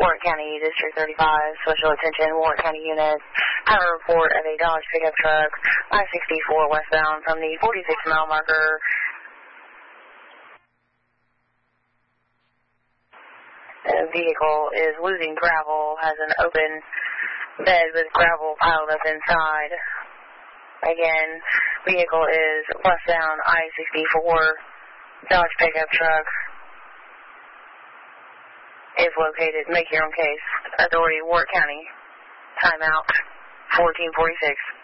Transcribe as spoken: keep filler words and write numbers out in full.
Warren County District thirty-five, special attention, Warren County units. I have a report of a Dodge pickup truck, I sixty-four westbound from the forty-six mile marker. The vehicle is losing gravel, has an open bed with gravel piled up inside. Again, vehicle is westbound I sixty-four, Dodge pickup truck is located. Make your own case. Authority, Warren County. Timeout, fourteen forty-six.